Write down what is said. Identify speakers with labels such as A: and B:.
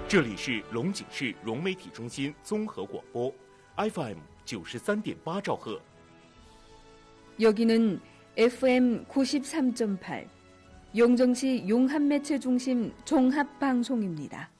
A: 这里是龙井市融媒体中心综合广播 FM 93.8兆赫。
B: 여기는 FM 93.8 용정시 용합매체 중심 종합방송입니다.